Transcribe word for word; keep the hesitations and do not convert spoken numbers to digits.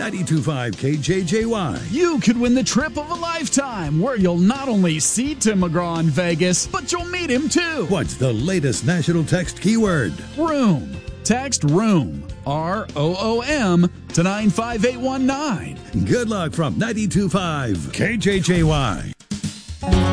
ninety-two point five K J J Y. You could win the trip of a lifetime, where you'll not only see Tim McGraw in Vegas, but you'll meet him too. What's the latest national text keyword? Room. Text ROOM, R O O M, to nine five eight one nine. Good luck from ninety-two point five K J J Y.